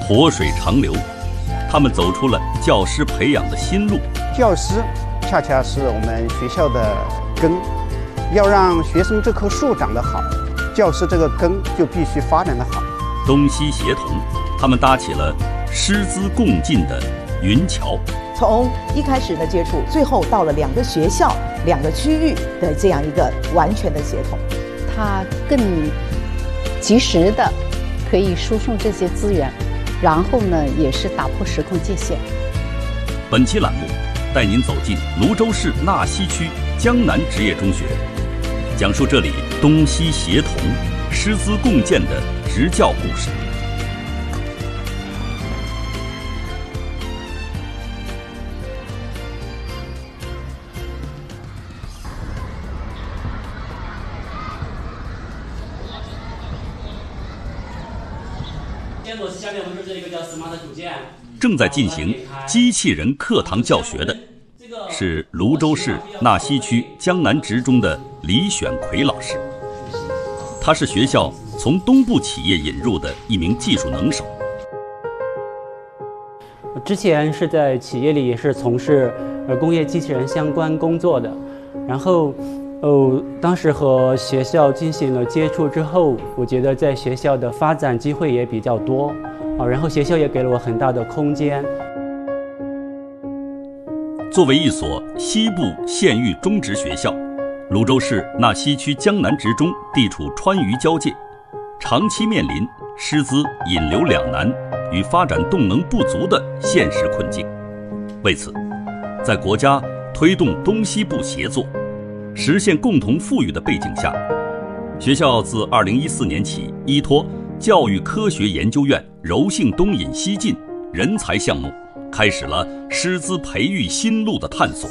活水长流，他们走出了教师培养的新路。 教师恰恰是我们学校的根，要让学生这棵树长得好，教师这个根就必须发展得好。 东西协同，他们搭起了师资共进的云桥。 从一开始的接触，最后到了2个学校、2个区域的这样一个完全的协同， 它更及时的可以输送这些资源，然后呢，也是打破时空界限。 本期栏目带您走进泸州市纳西区江南职业中学，讲述这里东西协同、师资共建的职教故事。 下面我们这一个叫 Smart 组件， 正在进行机器人课堂教学的是泸州市纳西区江南职中的李选奎老师，他是学校从东部企业引入的一名技术能手。 之前是在企业里也是从事工业机器人相关工作的，然后当时和学校进行了接触之后，我觉得在学校的发展机会也比较多然后学校也给了我很大的空间。 作为一所西部县域中职学校，泸州市纳西区江南职中地处川渝交界，长期面临师资引流两难与发展动能不足的现实困境。为此，在国家推动东西部协作、实现共同富裕的背景下，学校自2014年起依托教育科学研究院柔性东引西进人才项目，开始了师资培育新路的探索。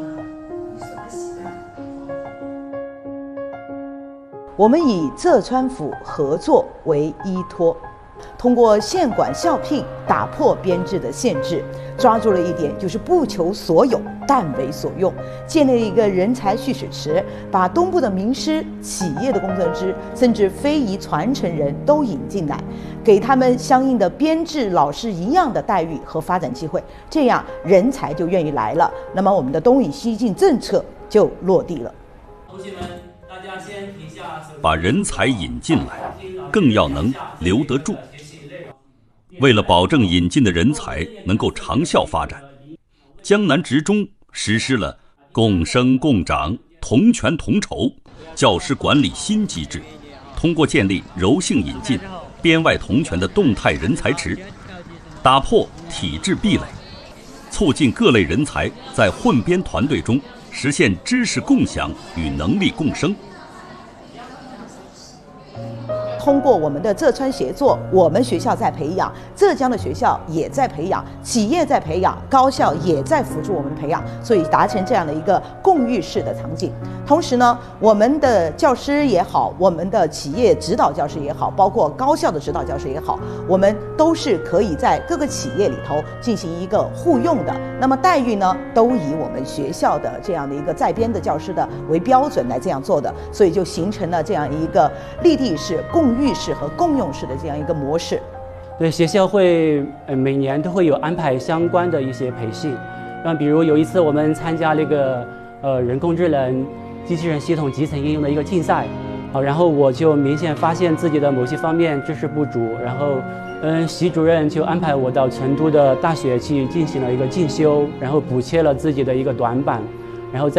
我们以浙川府合作为依托，通过县管校聘打破编制的限制，抓住了一点，就是不求所有，但为所用，建立了一个人才蓄水池，把东部的名师、企业的工程师，甚至非遗传承人都引进来，给他们相应的编制老师一样的待遇和发展机会，这样人才就愿意来了，那么我们的东引西进政策就落地了。 同学们，大家先停下。 把人才引进来，更要能留得住。为了保证引进的人才能够长效发展，江南职中实施了共生共长、同权同酬教师管理新机制，通过建立柔性引进、编外同权的动态人才池，打破体制壁垒，促进各类人才在混编团队中实现知识共享与能力共生。 通过我们的浙川协作，我们学校在培养，浙江的学校也在培养，企业在培养，高校也在辅助我们培养，所以达成这样的一个共育式的场景。同时呢，我们的教师也好，我们的企业指导教师也好，包括高校的指导教师也好，我们都是可以在各个企业里头进行一个互用的。那么待遇呢，都以我们学校的这样的一个在编的教师的为标准来这样做的，所以就形成了这样一个立地式、共育式和共用式的这样一个模式。 对，学校会每年都会有安排相关的一些培训，比如有一次我们参加那个人工智能机器人系统集成应用的一个竞赛，然后我就明显发现自己的某些方面知识不足，然后习主任就安排我到成都的大学去进行了一个进修，然后补切了自己的一个短板，然后在